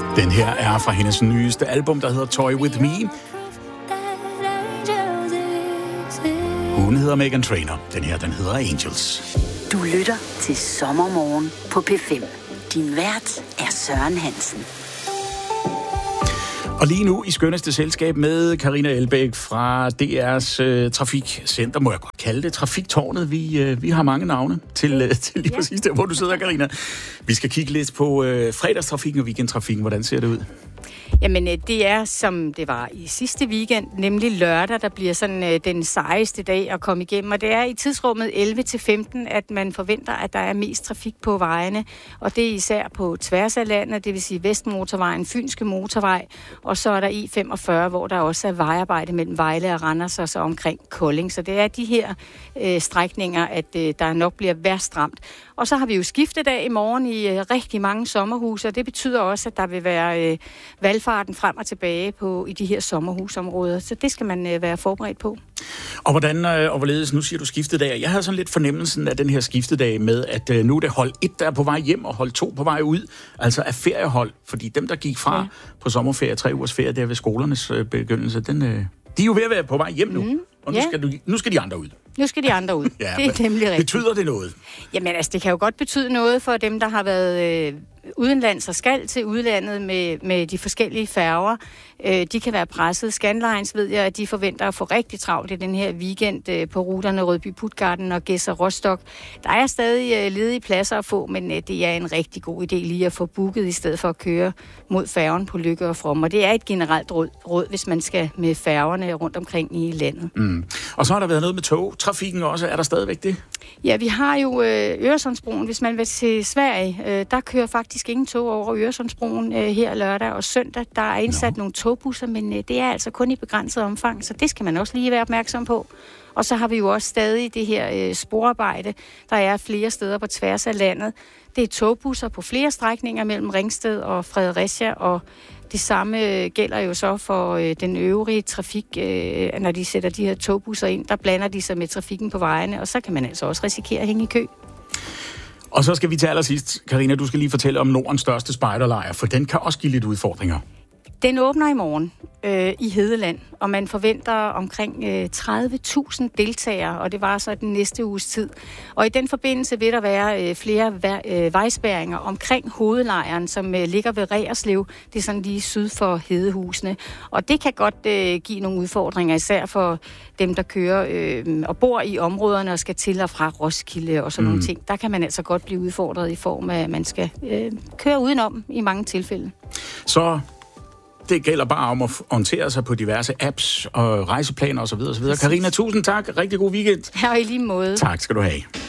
Den her er fra hendes nyeste album, der hedder Toy With Me. Hun hedder Meghan Trainor. Den her, den hedder Angels. Du lytter til Sommermorgen på P5. Din vært er Søren Hansen. Og lige nu i skønneste selskab med Carina Elbæk fra DR's Trafikcenter. Må jeg godt kalde det Trafiktårnet? Vi har mange navne til lige præcis der, hvor du sidder, Carina. Vi skal kigge lidt på fredagstrafikken og weekendtrafikken. Hvordan ser det ud? Jamen, det er, som det var i sidste weekend, nemlig lørdag, der bliver sådan den sejeste dag at komme igennem. Og det er i tidsrummet 11-15, at man forventer, at der er mest trafik på vejene. Og det er især på tværs af landet, det vil sige Vestmotorvejen, Fynske Motorvej. Og så er der I45, hvor der også er vejarbejde mellem Vejle og Randers og så omkring Kolding. Så det er de her strækninger, at der nok bliver værst ramt. Og så har vi jo skiftedag i morgen i rigtig mange sommerhuse, og det betyder også, at der vil være valgfarten frem og tilbage i de her sommerhusområder. Så det skal man være forberedt på. Og hvordan og hvorledes, nu siger du skiftedag. Jeg havde sådan lidt fornemmelsen af den her skiftedag med, at nu er det hold 1, der er på vej hjem, og hold 2 på vej ud. Altså af feriehold, fordi dem, der gik fra på sommerferie, 3 ugers ferie, der ved skolernes begyndelse, de er jo ved at være på vej hjem nu. Og nu skal de andre ud. Nu skal de andre ud. Ja, det er nemlig rigtigt. Betyder det noget? Jamen altså, det kan jo godt betyde noget for dem, der har været udenlands og skal til udlandet med de forskellige færger. De kan være presset. Scandlines ved jeg, at de forventer at få rigtig travlt i den her weekend på ruterne Rødby-Puttgarden og Gedser Rostock. Der er stadig ledige pladser at få, men det er en rigtig god idé lige at få booket i stedet for at køre mod færgen på Lykke og From. Og det er et generelt råd, hvis man skal med færgerne rundt omkring i landet. Mm. Og så har der været noget med togtrafikken også. Er der stadigvæk det? Ja, vi har jo Øresundsbroen. Hvis man vil til Sverige, der kører faktisk ingen tog over Øresundsbroen her lørdag og søndag. Der er indsat nogle togbusser, men det er altså kun i begrænset omfang, så det skal man også lige være opmærksom på. Og så har vi jo også stadig det her sporarbejde. Der er flere steder på tværs af landet. Det er togbusser på flere strækninger mellem Ringsted og Fredericia, og det samme gælder jo så for den øvrige trafik, når de sætter de her togbusser ind. Der blander de sig med trafikken på vejene, og så kan man altså også risikere at hænge i kø. Og så skal vi til allersidst, Carina, du skal lige fortælle om Nordens største spejderlejr, for den kan også give lidt udfordringer. Den åbner i morgen i Hedeland, og man forventer omkring 30.000 deltagere, og det var så den næste uges tid. Og i den forbindelse vil der være flere vejspærringer omkring hovedlejren, som ligger ved Reerslev. Det er sådan lige syd for Hedehusene. Og det kan godt give nogle udfordringer, især for dem, der kører og bor i områderne og skal til og fra Roskilde og sådan nogle ting. Der kan man altså godt blive udfordret i form af, at man skal køre udenom i mange tilfælde. Så det gælder bare om at orientere sig på diverse apps og rejseplaner osv. Carina, tusind tak. Rigtig god weekend. Ja, og i lige måde. Tak skal du have.